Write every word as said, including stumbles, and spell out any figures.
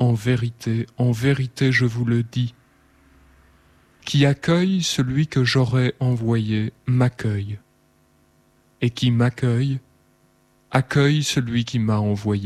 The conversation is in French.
en vérité, en vérité je vous le dis, qui accueille celui que j'aurai envoyé m'accueille, et qui m'accueille accueille celui qui m'a envoyé.